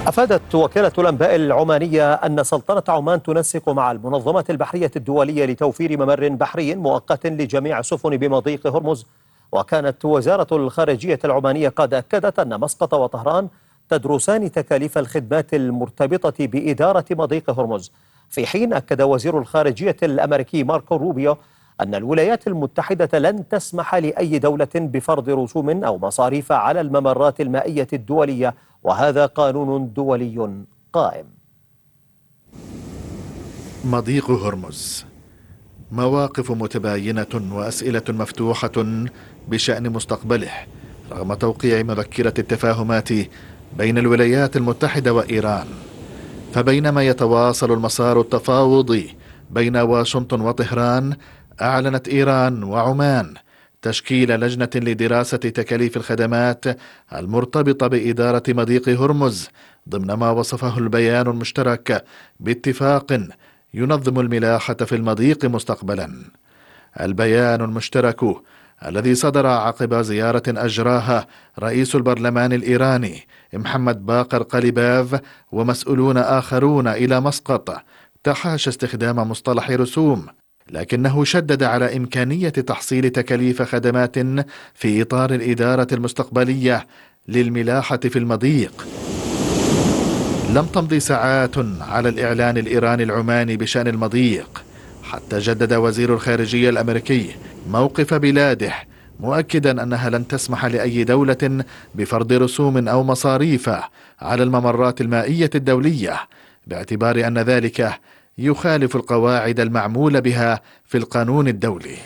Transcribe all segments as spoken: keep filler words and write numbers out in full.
أفادت وكالة الأنباء العمانية أن سلطنة عمان تنسق مع المنظمة البحرية الدولية لتوفير ممر بحري مؤقت لجميع السفن بمضيق هرمز. وكانت وزارة الخارجية العمانية قد أكدت أن مسقط وطهران تدرسان تكاليف الخدمات المرتبطة بإدارة مضيق هرمز، في حين أكد وزير الخارجية الأمريكي ماركو روبيو أن الولايات المتحدة لن تسمح لأي دولة بفرض رسوم أو مصاريف على الممرات المائية الدولية، وهذا قانون دولي قائم. مضيق هرمز، مواقف متباينة وأسئلة مفتوحة بشأن مستقبله رغم توقيع مذكرة التفاهمات بين الولايات المتحدة وإيران. فبينما يتواصل المسار التفاوضي بين واشنطن وطهران، أعلنت إيران وعمان تشكيل لجنة لدراسة تكاليف الخدمات المرتبطة بإدارة مضيق هرمز ضمن ما وصفه البيان المشترك باتفاق ينظم الملاحة في المضيق مستقبلا. البيان المشترك الذي صدر عقب زيارة أجراها رئيس البرلمان الإيراني محمد باقر قليباف ومسؤولون آخرون إلى مسقط تحاشى استخدام مصطلح رسوم، لكنه شدد على إمكانية تحصيل تكاليف خدمات في إطار الإدارة المستقبلية للملاحة في المضيق. لم تمضي ساعات على الإعلان الإيراني العماني بشأن المضيق حتى جدد وزير الخارجية الأمريكي موقف بلاده، مؤكدا أنها لن تسمح لأي دولة بفرض رسوم أو مصاريف على الممرات المائية الدولية، باعتبار أن ذلك يخالف القواعد المعمول بها في القانون الدولي.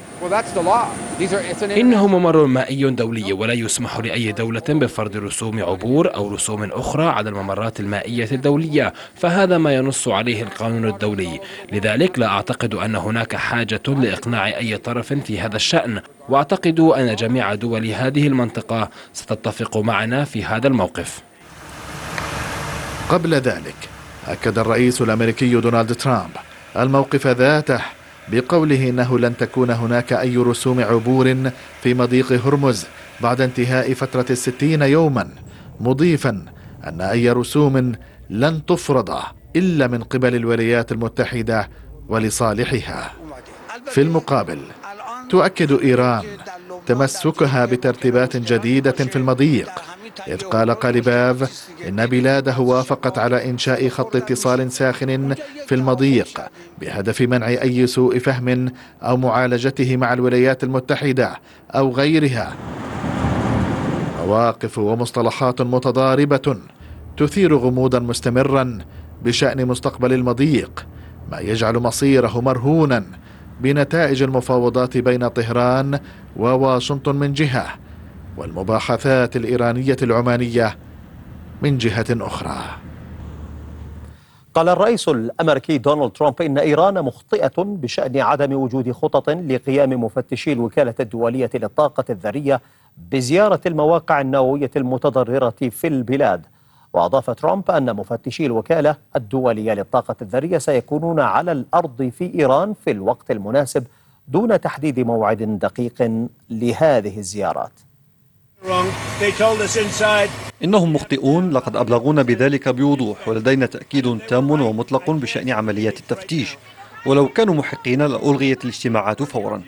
إنه ممر مائي دولي ولا يسمح لأي دولة بفرض رسوم عبور أو رسوم أخرى على الممرات المائية الدولية، فهذا ما ينص عليه القانون الدولي. لذلك لا أعتقد أن هناك حاجة لإقناع أي طرف في هذا الشأن، وأعتقد أن جميع دول هذه المنطقة ستتفق معنا في هذا الموقف. قبل ذلك أكد الرئيس الأمريكي دونالد ترامب الموقف ذاته بقوله إنه لن تكون هناك أي رسوم عبور في مضيق هرمز بعد انتهاء فترة الستين يوما، مضيفا أن أي رسوم لن تفرض إلا من قبل الولايات المتحدة ولصالحها. في المقابل تؤكد إيران تمسكها بترتيبات جديدة في المضيق، إذ قال قليباف إن بلاده وافقت على إنشاء خط اتصال ساخن في المضيق بهدف منع أي سوء فهم أو معالجته مع الولايات المتحدة أو غيرها. مواقف ومصطلحات متضاربة تثير غموضا مستمرا بشأن مستقبل المضيق، ما يجعل مصيره مرهونا بنتائج المفاوضات بين طهران وواشنطن من جهة، والمباحثات الإيرانية العمانية من جهة أخرى. قال الرئيس الأمريكي دونالد ترامب إن إيران مخطئة بشأن عدم وجود خطط لقيام مفتشي الوكالة الدولية للطاقة الذرية بزيارة المواقع النووية المتضررة في البلاد. وأضاف ترامب أن مفتشي الوكالة الدولية للطاقة الذرية سيكونون على الأرض في إيران في الوقت المناسب دون تحديد موعد دقيق لهذه الزيارات. إنهم مخطئون، لقد أبلغونا بذلك بوضوح، ولدينا تأكيد تام ومطلق بشأن عمليات التفتيش، ولو كانوا محقين لألغيت الاجتماعات فورا.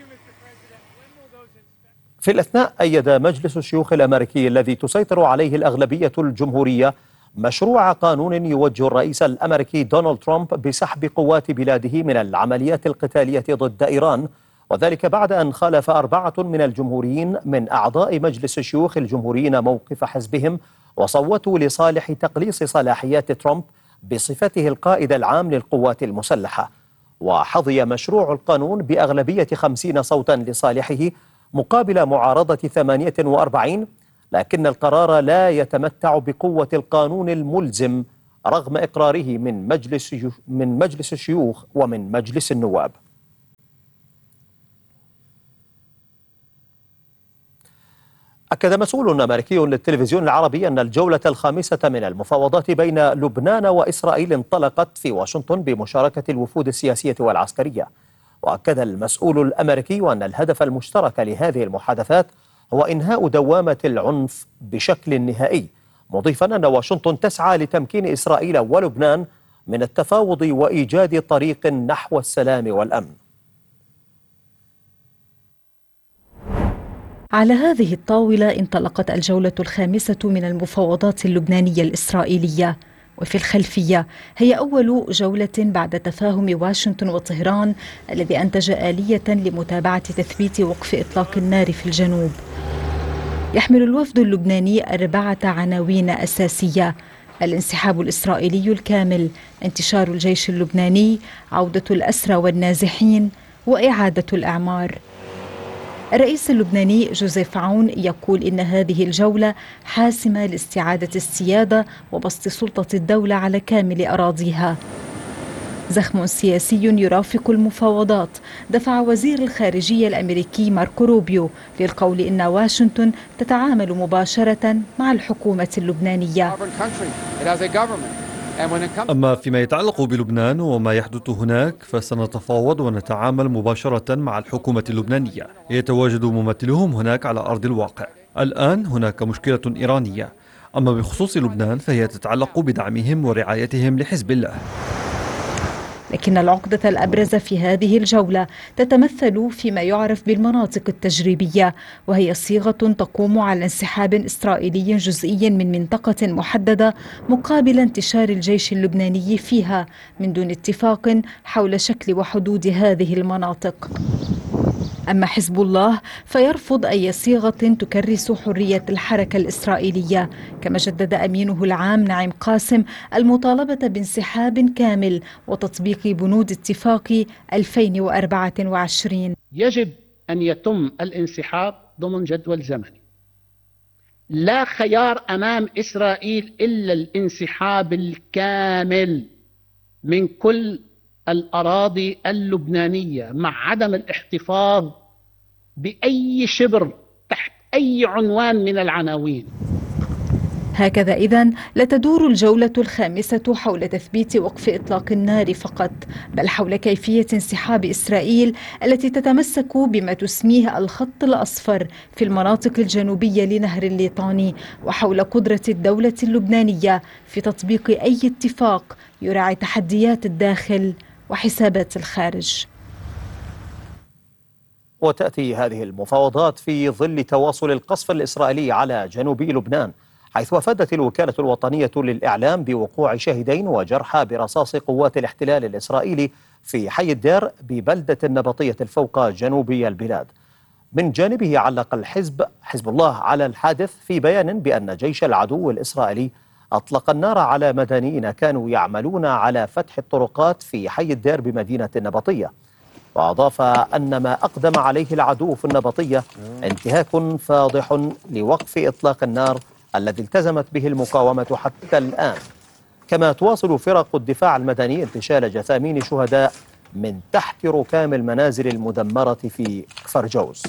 في الأثناء أيد مجلس الشيوخ الأمريكي الذي تسيطر عليه الأغلبية الجمهورية مشروع قانون يوجه الرئيس الأمريكي دونالد ترامب بسحب قوات بلاده من العمليات القتالية ضد إيران، وذلك بعد أن خالف أربعة من الجمهوريين من أعضاء مجلس الشيوخ الجمهوريين موقف حزبهم، وصوتوا لصالح تقليص صلاحيات ترامب بصفته القائد العام للقوات المسلحة. وحظي مشروع القانون بأغلبية خمسين صوتا لصالحه مقابل معارضة ثمانية وأربعين، لكن القرار لا يتمتع بقوة القانون الملزم رغم إقراره من مجلس من مجلس الشيوخ ومن مجلس النواب. أكد مسؤول أمريكي للتلفزيون العربي أن الجولة الخامسة من المفاوضات بين لبنان وإسرائيل انطلقت في واشنطن بمشاركة الوفود السياسية والعسكرية. وأكد المسؤول الأمريكي أن الهدف المشترك لهذه المحادثات هو إنهاء دوامة العنف بشكل نهائي، مضيفا أن واشنطن تسعى لتمكين إسرائيل ولبنان من التفاوض وإيجاد طريق نحو السلام والأمن. على هذه الطاولة انطلقت الجولة الخامسة من المفاوضات اللبنانية الإسرائيلية، وفي الخلفية هي أول جولة بعد تفاهم واشنطن وطهران الذي أنتج آلية لمتابعة تثبيت وقف إطلاق النار في الجنوب. يحمل الوفد اللبناني أربعة عناوين أساسية: الانسحاب الإسرائيلي الكامل، انتشار الجيش اللبناني، عودة الأسرى والنازحين، وإعادة الأعمار. الرئيس اللبناني جوزيف عون يقول إن هذه الجولة حاسمة لاستعادة السيادة وبسط سلطة الدولة على كامل أراضيها. زخم سياسي يرافق المفاوضات دفع وزير الخارجية الأمريكي ماركو روبيو للقول إن واشنطن تتعامل مباشرة مع الحكومة اللبنانية. أما فيما يتعلق بلبنان وما يحدث هناك فسنتفاوض ونتعامل مباشرة مع الحكومة اللبنانية، يتواجد ممثلهم هناك على أرض الواقع. الآن هناك مشكلة إيرانية، أما بخصوص لبنان فهي تتعلق بدعمهم ورعايتهم لحزب الله. لكن العقدة الأبرز في هذه الجولة تتمثل فيما يعرف بالمناطق التجريبية، وهي صيغة تقوم على انسحاب إسرائيلي جزئي من منطقة محددة مقابل انتشار الجيش اللبناني فيها من دون اتفاق حول شكل وحدود هذه المناطق. أما حزب الله فيرفض أي صيغة تكرس حرية الحركة الإسرائيلية، كما جدد أمينه العام نعيم قاسم المطالبة بانسحاب كامل وتطبيق بنود اتفاق ألفين وأربعة وعشرين. يجب أن يتم الانسحاب ضمن جدول زمني. لا خيار أمام إسرائيل إلا الانسحاب الكامل من كل الأراضي اللبنانية مع عدم الاحتفاظ بأي شبر تحت أي عنوان من العناوين. هكذا إذن لا تدور الجولة الخامسة حول تثبيت وقف إطلاق النار فقط، بل حول كيفية انسحاب إسرائيل التي تتمسك بما تسميه الخط الأصفر في المناطق الجنوبية لنهر الليطاني، وحول قدرة الدولة اللبنانية في تطبيق أي اتفاق يراعي تحديات الداخل وحسابات الخارج. وتأتي هذه المفاوضات في ظل تواصل القصف الإسرائيلي على جنوب لبنان، حيث أفادت الوكالة الوطنية للإعلام بوقوع شاهدين وجرحى برصاص قوات الاحتلال الإسرائيلي في حي الدير ببلدة النبطية الفوق جنوبي البلاد. من جانبه علق الحزب حزب الله على الحادث في بيان بأن جيش العدو الإسرائيلي أطلق النار على مدنيين كانوا يعملون على فتح الطرقات في حي الدير بمدينة النبطية. وأضاف أن ما أقدم عليه العدو في النبطية انتهاك فاضح لوقف إطلاق النار الذي التزمت به المقاومة حتى الآن. كما تواصل فرق الدفاع المدني انتشال جثامين شهداء من تحت ركام المنازل المدمرة في كفر جوز.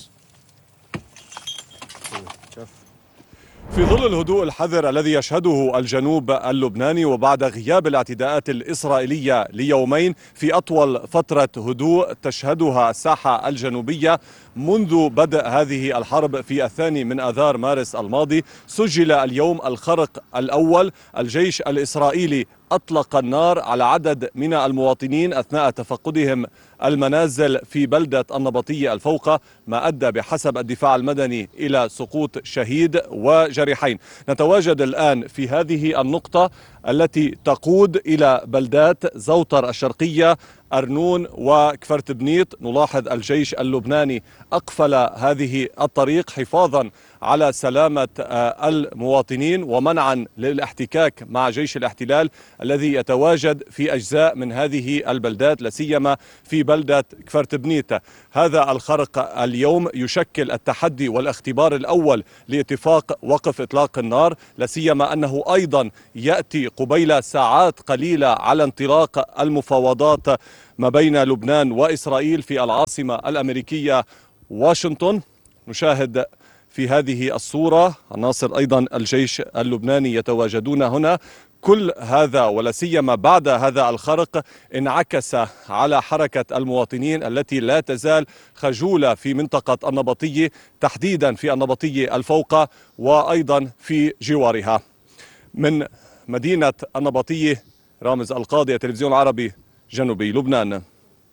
في ظل الهدوء الحذر الذي يشهده الجنوب اللبناني وبعد غياب الاعتداءات الإسرائيلية ليومين، في أطول فترة هدوء تشهدها الساحة الجنوبية منذ بدء هذه الحرب في الثاني من آذار مارس الماضي، سجل اليوم الخرق الأول. الجيش الإسرائيلي أطلق النار على عدد من المواطنين أثناء تفقدهم المنازل في بلدة النبطية الفوقة، ما أدى بحسب الدفاع المدني إلى سقوط شهيد وجريحين. نتواجد الآن في هذه النقطة التي تقود إلى بلدات زوطر الشرقية، أرنون وكفرت بنيط. نلاحظ الجيش اللبناني أقفل هذه الطريق حفاظا على سلامة المواطنين ومنعا للاحتكاك مع جيش الاحتلال الذي يتواجد في أجزاء من هذه البلدات، لاسيما في بلدة كفرت بنيت. هذا الخرق اليوم يشكل التحدي والاختبار الأول لاتفاق وقف إطلاق النار، لاسيما أنه أيضا يأتي قبيل ساعات قليلة على انطلاق المفاوضات ما بين لبنان وإسرائيل في العاصمة الأمريكية واشنطن. نشاهد في هذه الصورة عناصر أيضا الجيش اللبناني يتواجدون هنا. كل هذا ولا سيما بعد هذا الخرق انعكس على حركة المواطنين التي لا تزال خجولة في منطقة النبطية، تحديدا في النبطية الفوقة وأيضا في جوارها. من مدينة النبطية، رامز القاضي، التلفزيون العربي، جنوبي لبنان.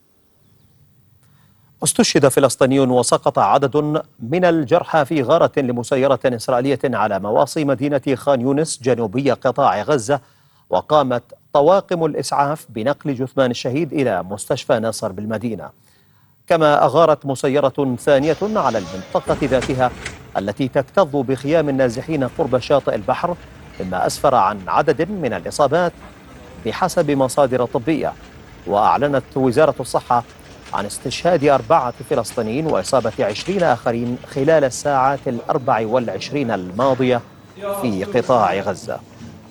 استشهد فلسطيني وسقط عدد من الجرحى في غارة لمسيرة إسرائيلية على مواصي مدينة خان يونس جنوبي قطاع غزة، وقامت طواقم الإسعاف بنقل جثمان الشهيد إلى مستشفى ناصر بالمدينة. كما أغارت مسيرة ثانية على المنطقة ذاتها التي تكتظ بخيام النازحين قرب شاطئ البحر، مما أسفر عن عدد من الإصابات بحسب مصادر طبية. وأعلنت وزارة الصحة عن استشهاد أربعة فلسطينيين وإصابة عشرين آخرين خلال الساعات الأربع والعشرين الماضية في قطاع غزة.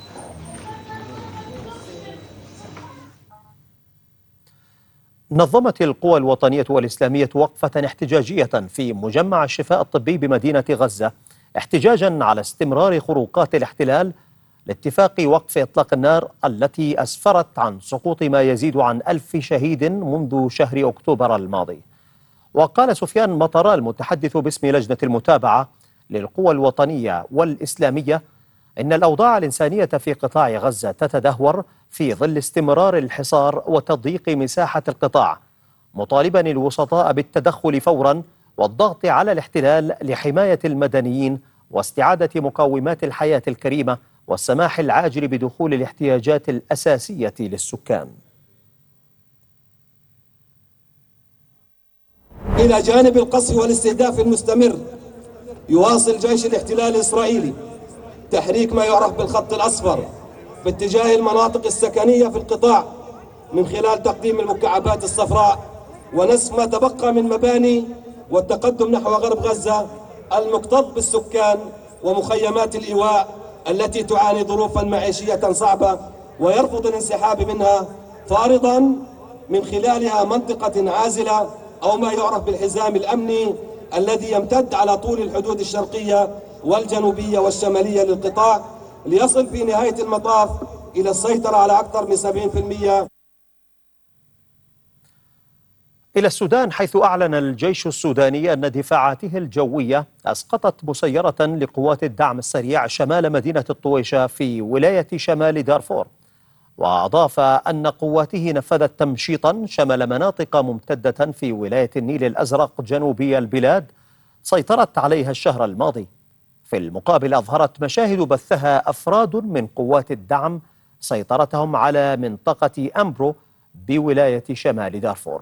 نظمت القوى الوطنية والإسلامية وقفة احتجاجية في مجمع الشفاء الطبي بمدينة غزة، احتجاجا على استمرار خروقات الاحتلال لاتفاق وقف إطلاق النار التي أسفرت عن سقوط ما يزيد عن ألف شهيد منذ شهر أكتوبر الماضي. وقال سفيان مطر المتحدث باسم لجنة المتابعة للقوى الوطنية والإسلامية إن الأوضاع الإنسانية في قطاع غزة تتدهور في ظل استمرار الحصار وتضييق مساحة القطاع، مطالبا الوسطاء بالتدخل فورا والضغط على الاحتلال لحماية المدنيين واستعادة مقومات الحياة الكريمة والسماح العاجل بدخول الاحتياجات الأساسية للسكان. إلى جانب القصف والاستهداف المستمر، يواصل جيش الاحتلال الإسرائيلي تحريك ما يعرف بالخط الأصفر باتجاه المناطق السكنية في القطاع من خلال تقديم المكعبات الصفراء ونسف ما تبقى من مباني والتقدم نحو غرب غزة المكتظ بالسكان ومخيمات الإيواء التي تعاني ظروفا معيشية صعبة، ويرفض الانسحاب منها، فارضا من خلالها منطقة عازلة أو ما يعرف بالحزام الأمني الذي يمتد على طول الحدود الشرقية والجنوبية والشمالية للقطاع، ليصل في نهاية المطاف إلى السيطرة على أكثر من سبعين بالمئة. إلى السودان، حيث أعلن الجيش السوداني أن دفاعاته الجوية أسقطت مسيرة لقوات الدعم السريع شمال مدينة الطويشة في ولاية شمال دارفور. وأضاف أن قواته نفذت تمشيطا شمل مناطق ممتدة في ولاية النيل الأزرق جنوبي البلاد سيطرت عليها الشهر الماضي. في المقابل، أظهرت مشاهد بثها أفراد من قوات الدعم سيطرتهم على منطقة أمبرو بولاية شمال دارفور.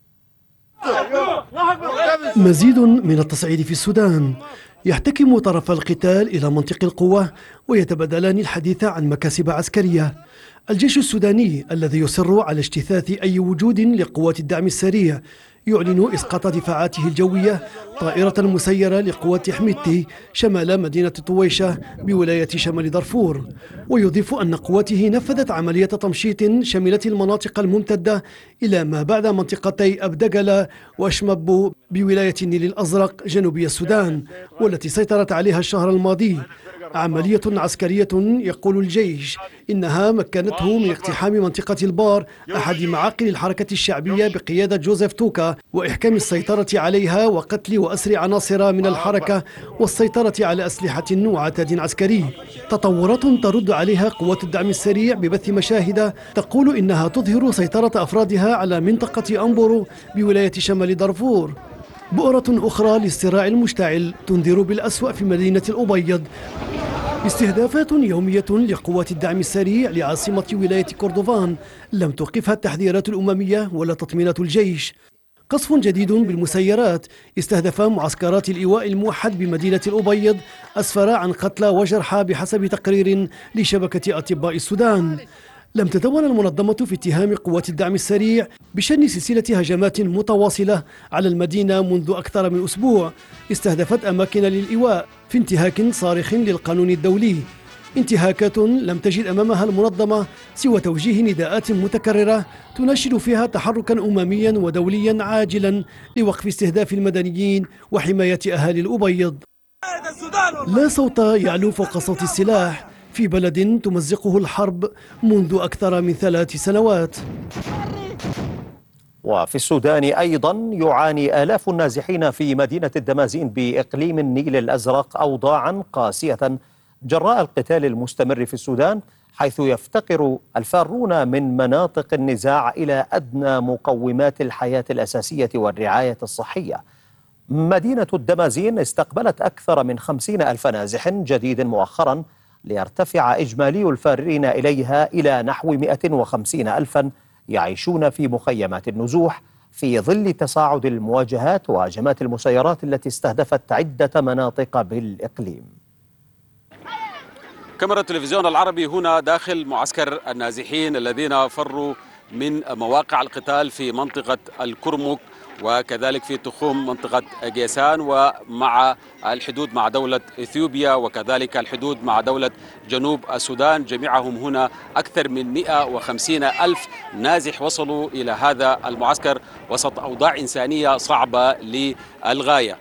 مزيد من التصعيد في السودان، يحتكم طرف القتال إلى منطق القوة ويتبادلان الحديث عن مكاسب عسكرية. الجيش السوداني الذي يصر على اجتثاث أي وجود لقوات الدعم السريع يعلن إسقاط دفاعاته الجوية طائرة مسيرة لقوات حميدتي شمال مدينة طويشة بولاية شمال دارفور، ويضيف أن قواته نفذت عملية تمشيط شملت المناطق الممتدة إلى ما بعد منطقتي أبدقلة وأشمبو بولاية النيل الأزرق جنوبي السودان والتي سيطرت عليها الشهر الماضي. عملية عسكرية يقول الجيش إنها مكنته من اقتحام منطقة البار أحد معاقل الحركة الشعبية بقيادة جوزيف توكا وإحكام السيطرة عليها وقتل وأسر عناصر من الحركة والسيطرة على أسلحة وعتاد عسكري. تطورات ترد عليها قوات الدعم السريع ببث مشاهد تقول إنها تظهر سيطرة أفرادها على منطقة أمبورو بولاية شمال دارفور. بؤرة أخرى للصراع المشتعل تنذر بالأسوأ في مدينة الأبيض. استهدافات يومية لقوات الدعم السريع لعاصمة ولاية كردفان لم توقفها التحذيرات الأممية ولا تطمينات الجيش. قصف جديد بالمسيرات استهدف معسكرات الإيواء الموحد بمدينة الأبيض أسفر عن قتلى وجرحى بحسب تقرير لشبكة أطباء السودان. لم تتون المنظمة في اتهام قوات الدعم السريع بشن سلسلة هجمات متواصلة على المدينة منذ أكثر من أسبوع استهدفت أماكن للإيواء في انتهاك صارخ للقانون الدولي، انتهاكات لم تجد أمامها المنظمة سوى توجيه نداءات متكررة تناشد فيها تحركا أمميا ودوليا عاجلا لوقف استهداف المدنيين وحماية أهالي الأبيض. لا صوت يعلو فوق صوت السلاح في بلد تمزقه الحرب منذ أكثر من ثلاث سنوات. وفي السودان أيضا يعاني آلاف النازحين في مدينة الدمازين بإقليم النيل الأزرق أوضاعا قاسية جراء القتال المستمر في السودان، حيث يفتقر الفارون من مناطق النزاع إلى أدنى مقومات الحياة الأساسية والرعاية الصحية. مدينة الدمازين استقبلت أكثر من خمسين ألف نازح جديد مؤخرا، ليرتفع إجمالي الفارين إليها إلى نحو مئة وخمسين ألفا يعيشون في مخيمات النزوح في ظل تصاعد المواجهات وهجمات المسيرات التي استهدفت عدة مناطق بالإقليم. كاميرا التلفزيون العربي هنا داخل معسكر النازحين الذين فروا من مواقع القتال في منطقة الكرمك وكذلك في تخوم منطقة جيسان ومع الحدود مع دولة إثيوبيا وكذلك الحدود مع دولة جنوب السودان. جميعهم هنا أكثر من مئة وخمسين ألف نازح وصلوا إلى هذا المعسكر وسط أوضاع إنسانية صعبة للغاية.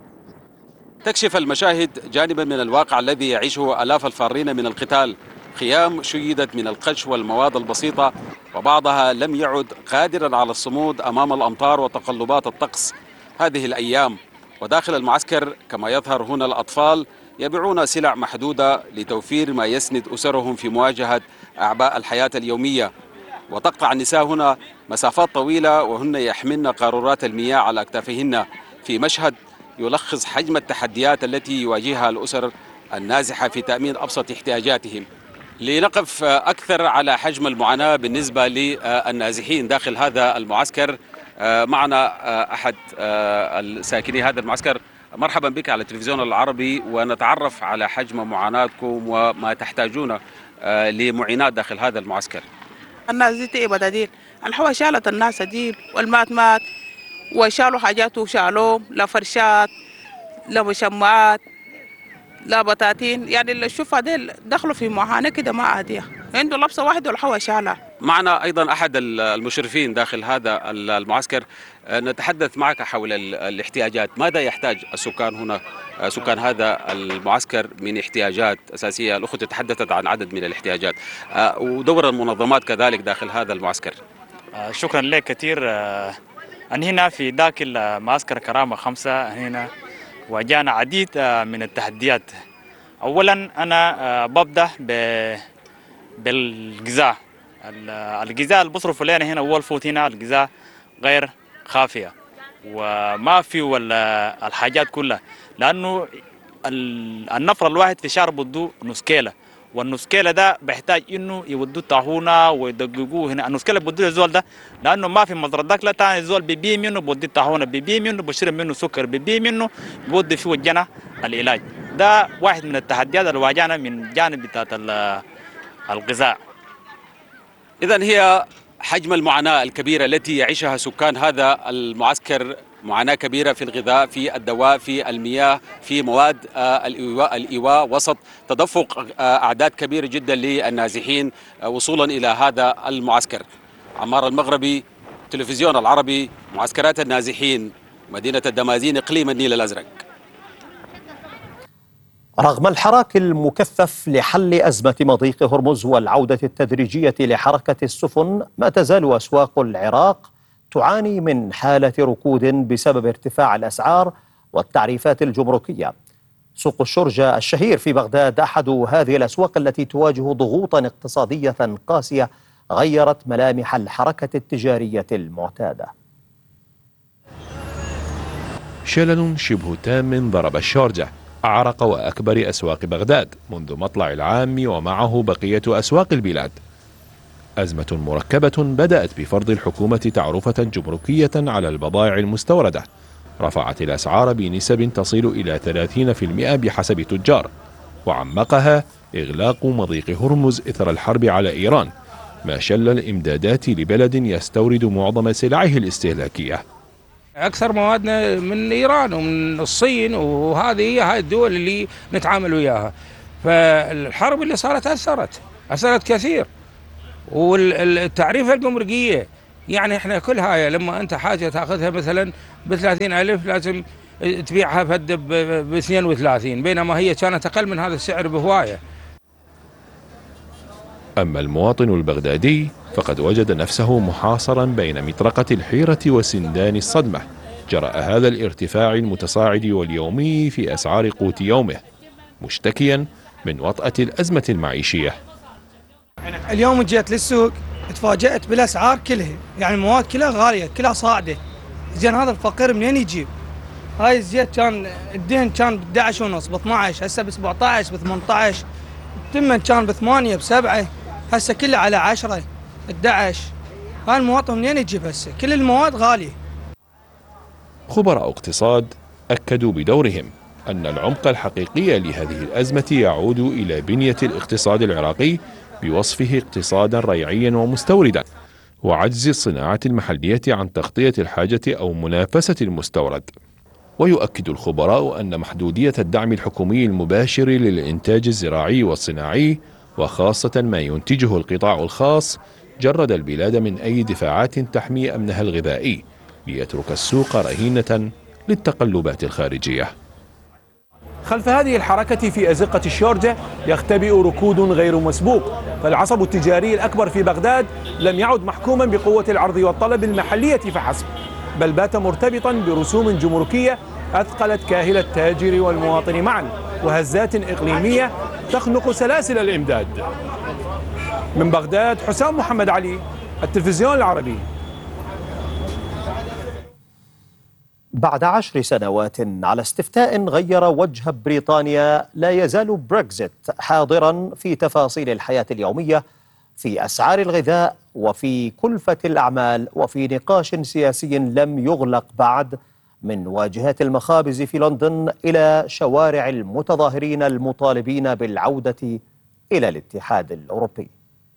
تكشف المشاهد جانبا من الواقع الذي يعيشه آلاف الفارين من القتال. خيام شيدت من القش والمواد البسيطة وبعضها لم يعد قادرا على الصمود أمام الأمطار وتقلبات الطقس هذه الأيام. وداخل المعسكر كما يظهر هنا الأطفال يبيعون سلع محدودة لتوفير ما يسند أسرهم في مواجهة أعباء الحياة اليومية. وتقطع النساء هنا مسافات طويلة وهن يحملن قارورات المياه على أكتافهن في مشهد يلخص حجم التحديات التي يواجهها الأسر النازحة في تأمين أبسط احتياجاتهم. لنقف أكثر على حجم المعاناة بالنسبة للنازحين داخل هذا المعسكر، معنا أحد الساكني هذا المعسكر. مرحبا بك على التلفزيون العربي، ونتعرف على حجم معاناتكم وما تحتاجون لمعينات داخل هذا المعسكر. الناس دي تقبض دي الحوى شالت الناس دي والمات مات وشالوا حاجات وشالوا لا فرشات لا مشمعات لا بطاطين، يعني اللي شوف هذول دخلوا في معاناة كده ما عادية، عنده لبسة واحدة والحوى شالها. معنا أيضا أحد المشرفين داخل هذا المعسكر، نتحدث معك حول الاحتياجات. ماذا يحتاج السكان هنا، سكان هذا المعسكر من احتياجات أساسية؟ الأخت تحدثت عن عدد من الاحتياجات ودور المنظمات كذلك داخل هذا المعسكر. شكرا لك كثير. أنا هنا في ذاك المعسكر كرامة خمسة هنا واجهنا عديد من التحديات. أولا أنا ببدأ بالغذاء. الغذاء اللي بصرفوا لنا هنا هو الفوت هنا الغذاء غير خافية وما في الحاجات كلها، لأنه النفر الواحد في شهر بده نص كيلة، والنص كيلة ده بيحتاج إنه يودوا طاحونة ويدققوه هنا. النص كيلة بدو الزول ده لأنه ما في مزرعة داك، لا تاني الزول بيبيع منه بودي طاحونة، بيبيع منه بشرب منه سكر، بيبيع منه بودي فيه وجنا العلاج. ده واحد من التحديات اللي واجهنا من جانب بتاعت الغذاء. إذن هي حجم المعاناة الكبيرة التي يعيشها سكان هذا المعسكر، معاناة كبيرة في الغذاء، في الدواء، في المياه، في مواد الإيواء, الإيواء وسط تدفق أعداد كبيرة جدا للنازحين وصولا إلى هذا المعسكر. عمار المغربي، تلفزيون العربي، معسكرات النازحين، مدينة الدمازين، إقليم النيل الأزرق. رغم الحراك المكثف لحل أزمة مضيق هرمز والعودة التدريجية لحركة السفن، ما تزال أسواق العراق تعاني من حالة ركود بسبب ارتفاع الأسعار والتعريفات الجمركية. سوق الشرجة الشهير في بغداد أحد هذه الأسواق التي تواجه ضغوطا اقتصادية قاسية غيرت ملامح الحركة التجارية المعتادة. شلل شبه تام ضرب الشارجة، أعرق وأكبر أسواق بغداد منذ مطلع العام ومعه بقية أسواق البلاد. أزمة مركبة بدأت بفرض الحكومة تعرفة جمركية على البضائع المستوردة، رفعت الأسعار بنسب تصل إلى ثلاثين بالمئة بحسب تجار، وعمقها إغلاق مضيق هرمز إثر الحرب على إيران، ما شل الإمدادات لبلد يستورد معظم سلعه الاستهلاكية. أكثر موادنا من إيران ومن الصين، وهذه هي هاي الدول اللي نتعامل وياها. فالحرب اللي صارت أثرت أثرت كثير، والتعريفة الجمركية يعني احنا كل هاي لما أنت حاجة تأخذها مثلا بثلاثين ألف لازم تبيعها فد باثنين وثلاثين، بينما هي كانت أقل من هذا السعر بهواية. أما المواطن البغدادي فقد وجد نفسه محاصرا بين مطرقة الحيرة وسندان الصدمة جراء هذا الارتفاع المتصاعد واليومي في أسعار قوت يومه، مشتكيا من وطأة الأزمة المعيشية. اليوم جيت للسوق تفاجأت بالأسعار كلها، يعني المواد كلها غالية كلها صاعدة. زين هذا الفقير منين يجيب؟ هاي الزيت كان الدهن كان ب احد عشر ونص ب اثني عشر، هسه ب سبعة عشر ب ثمانية عشر، التمن كان ب ثمانية بسبعة، هسه كله على عشرة احد عشر. هاي المواطن منين يجيب هسه؟ كل المواد غالية. خبراء اقتصاد أكدوا بدورهم أن العمق الحقيقي لهذه الأزمة يعود إلى بنية الاقتصاد العراقي بوصفه اقتصادا ريعيا ومستوردا، وعجز الصناعة المحلية عن تغطية الحاجة أو منافسة المستورد. ويؤكد الخبراء أن محدودية الدعم الحكومي المباشر للإنتاج الزراعي والصناعي، وخاصة ما ينتجه القطاع الخاص، جرد البلاد من أي دفاعات تحمي أمنها الغذائي، ليترك السوق رهينة للتقلبات الخارجية. خلف هذه الحركة في أزقة الشارجة يختبئ ركود غير مسبوق، فالعصب التجاري الأكبر في بغداد لم يعد محكوما بقوة العرض والطلب المحلية فحسب، بل بات مرتبطا برسوم جمركية أثقلت كاهل التاجر والمواطن معا، وهزات إقليمية تخنق سلاسل الإمداد. من بغداد حسام محمد علي، التلفزيون العربي. بعد عشر سنوات على استفتاء غير وجه بريطانيا، لا يزال بريكزيت حاضرا في تفاصيل الحياة اليومية، في أسعار الغذاء وفي كلفة الأعمال، وفي نقاش سياسي لم يغلق بعد، من واجهات المخابز في لندن إلى شوارع المتظاهرين المطالبين بالعودة إلى الاتحاد الأوروبي.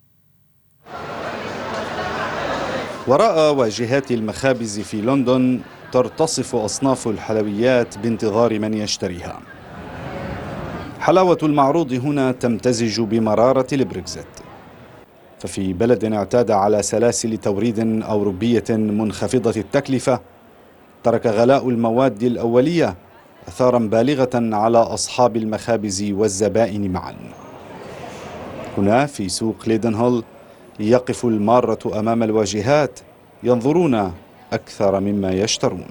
وراء واجهات المخابز في لندن ترتصف أصناف الحلويات بانتظار من يشتريها. حلاوة المعروض هنا تمتزج بمرارة البريكزيت، ففي بلد اعتاد على سلاسل توريد أوروبية منخفضة التكلفة، ترك غلاء المواد الأولية أثارا بالغة على أصحاب المخابز والزبائن معا. هنا في سوق ليدنهول يقف المارة أمام الواجهات ينظرون أكثر مما يشترون.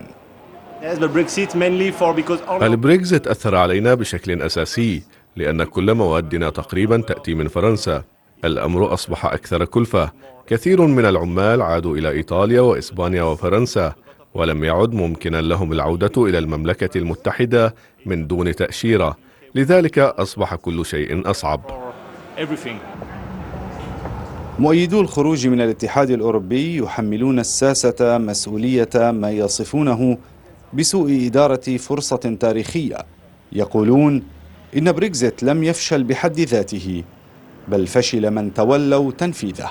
البريكزيت أثر علينا بشكل أساسي، لأن كل موادنا تقريبا تأتي من فرنسا. الأمر أصبح أكثر كلفة، كثير من العمال عادوا إلى إيطاليا وإسبانيا وفرنسا، ولم يعد ممكنا لهم العودة إلى المملكة المتحدة من دون تأشيرة، لذلك أصبح كل شيء أصعب. مؤيدو الخروج من الاتحاد الأوروبي يحملون الساسة مسؤولية ما يصفونه بسوء إدارة فرصة تاريخية. يقولون إن بريكزيت لم يفشل بحد ذاته، بل فشل من تولوا تنفيذه.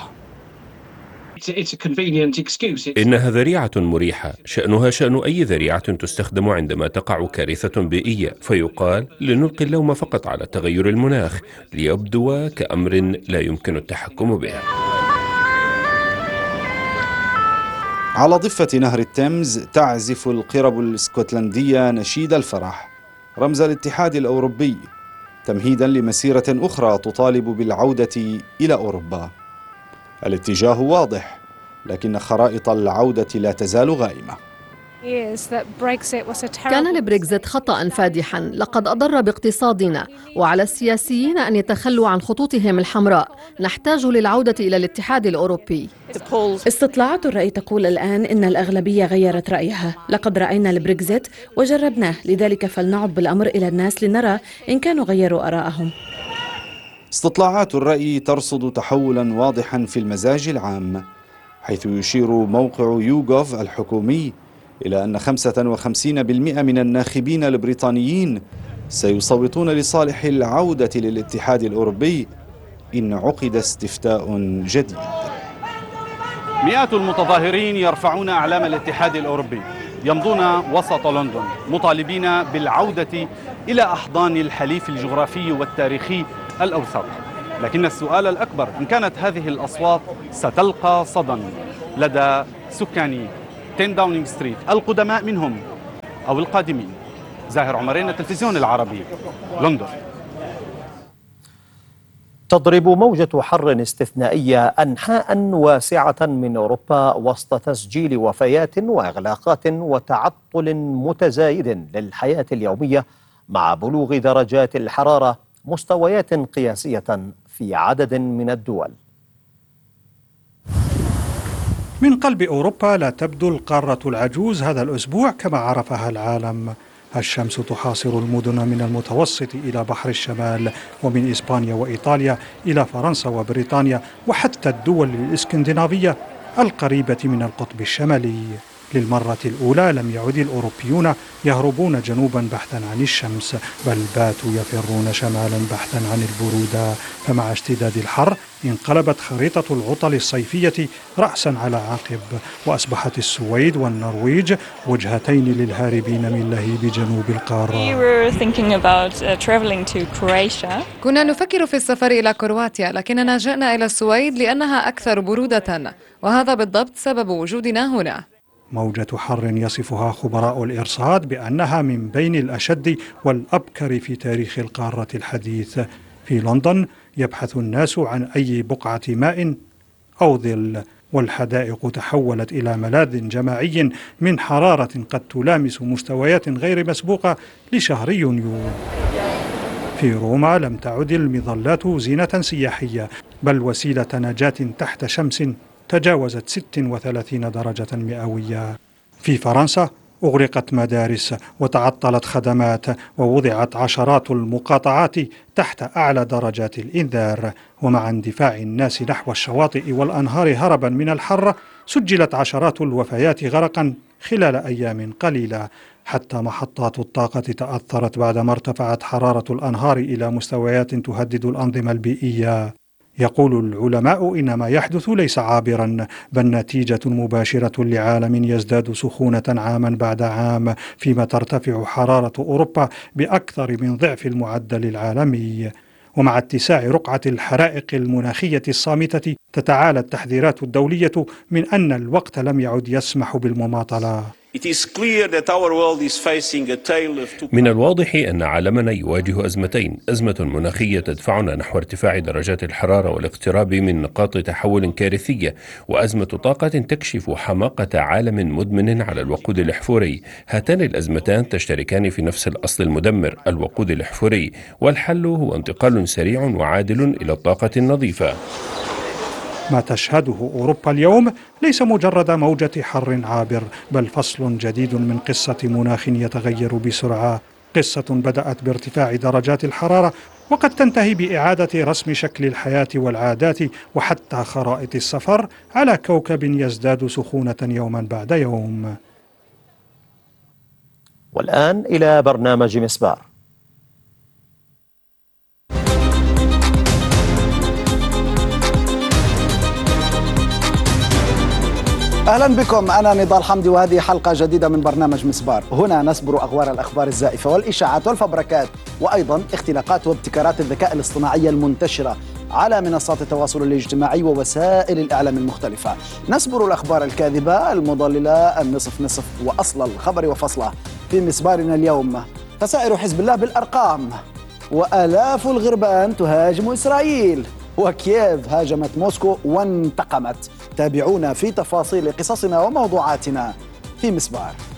إنها ذريعة مريحة، شأنها شأن أي ذريعة تستخدم عندما تقع كارثة بيئية، فيقال لنلقي اللوم فقط على تغير المناخ، ليبدو كأمر لا يمكن التحكم به. على ضفة نهر التيمز تعزف القرب الاسكتلندية نشيد الفرح، رمز الاتحاد الأوروبي، تمهيدا لمسيرة أخرى تطالب بالعودة إلى أوروبا. الاتجاه واضح، لكن خرائط العودة لا تزال غائمة. كان البريكزيت خطأ فادحا، لقد أضر باقتصادنا، وعلى السياسيين أن يتخلوا عن خطوطهم الحمراء. نحتاج للعودة إلى الاتحاد الأوروبي. استطلاعات الرأي تقول الآن إن الأغلبية غيرت رأيها. لقد رأينا البريكزيت وجربناه، لذلك فلنعد بالأمر إلى الناس لنرى إن كانوا غيروا آراءهم. استطلاعات الرأي ترصد تحولا واضحا في المزاج العام، حيث يشير موقع يوغوف الحكومي إلى أن خمسة وخمسين بالمئة من الناخبين البريطانيين سيصوتون لصالح العودة للاتحاد الأوروبي إن عقد استفتاء جديد. مئات المتظاهرين يرفعون أعلام الاتحاد الأوروبي، يمضون وسط لندن مطالبين بالعودة إلى أحضان الحليف الجغرافي والتاريخي الأوثق. لكن السؤال الأكبر، إن كانت هذه الأصوات ستلقى صدى لدى سكان عشرة داونينغ ستريت، القدماء منهم أو القادمين. زاهر عمرين، التلفزيون العربي، لندن. تضرب موجة حر استثنائية أنحاء واسعة من أوروبا وسط تسجيل وفيات وإغلاقات وتعطل متزايد للحياة اليومية، مع بلوغ درجات الحرارة مستويات قياسية في عدد من الدول. من قلب أوروبا لا تبدو القارة العجوز هذا الأسبوع كما عرفها العالم. الشمس تحاصر المدن من المتوسط إلى بحر الشمال، ومن إسبانيا وإيطاليا إلى فرنسا وبريطانيا وحتى الدول الإسكندنافية القريبة من القطب الشمالي. للمرة الأولى لم يعد الأوروبيون يهربون جنوبا بحثا عن الشمس، بل باتوا يفرون شمالا بحثا عن البرودة. فمع اشتداد الحر انقلبت خريطة العطل الصيفية رأسا على عقب، وأصبحت السويد والنرويج وجهتين للهاربين من لهيب جنوب القارة. كنا نفكر في السفر إلى كرواتيا، لكننا جئنا إلى السويد لأنها أكثر برودة، وهذا بالضبط سبب وجودنا هنا. موجة حر يصفها خبراء الإرصاد بأنها من بين الأشد والأبكر في تاريخ القارة الحديث. في لندن يبحث الناس عن أي بقعة ماء أو ظل، والحدائق تحولت إلى ملاذ جماعي من حرارة قد تلامس مستويات غير مسبوقة لشهر يونيو. في روما لم تعد المظلات زينة سياحية، بل وسيلة نجاة تحت شمس تجاوزت ستة وثلاثين درجة مئوية. في فرنسا أغلقت مدارس وتعطلت خدمات، ووضعت عشرات المقاطعات تحت أعلى درجات الإنذار. ومع اندفاع الناس نحو الشواطئ والأنهار هربا من الحر، سجلت عشرات الوفيات غرقا خلال أيام قليلة. حتى محطات الطاقة تأثرت بعدما ارتفعت حرارة الأنهار إلى مستويات تهدد الأنظمة البيئية. يقول العلماء إن ما يحدث ليس عابرا، بل نتيجة مباشرة لعالم يزداد سخونة عاما بعد عام، فيما ترتفع حرارة أوروبا بأكثر من ضعف المعدل العالمي. ومع اتساع رقعة الحرائق المناخية الصامتة، تتعالى التحذيرات الدولية من أن الوقت لم يعد يسمح بالمماطلة. من الواضح أن عالمنا يواجه أزمتين، أزمة مناخية تدفعنا نحو ارتفاع درجات الحرارة والاقتراب من نقاط تحول كارثية، وأزمة طاقة تكشف حماقة عالم مدمن على الوقود الأحفوري. هاتان الأزمتان تشتركان في نفس الأصل المدمر، الوقود الأحفوري، والحل هو انتقال سريع وعادل إلى الطاقة النظيفة. ما تشهده أوروبا اليوم ليس مجرد موجة حر عابر، بل فصل جديد من قصة مناخ يتغير بسرعة، قصة بدأت بارتفاع درجات الحرارة وقد تنتهي بإعادة رسم شكل الحياة والعادات وحتى خرائط السفر على كوكب يزداد سخونة يوما بعد يوم. والآن إلى برنامج مسبار. أهلا بكم، أنا نضال حمدي وهذه حلقة جديدة من برنامج مسبار. هنا نسبر أغوار الأخبار الزائفة والإشاعات والفبركات، وأيضا اختلاقات وابتكارات الذكاء الاصطناعي المنتشرة على منصات التواصل الاجتماعي ووسائل الإعلام المختلفة. نسبر الأخبار الكاذبة المضللة النصف نصف وأصل الخبر وفصله. في مسبارنا اليوم خسائر حزب الله بالأرقام، وآلاف الغربان تهاجم إسرائيل، وكييف هاجمت موسكو وانتقمت. تابعونا في تفاصيل قصصنا وموضوعاتنا في مسبار.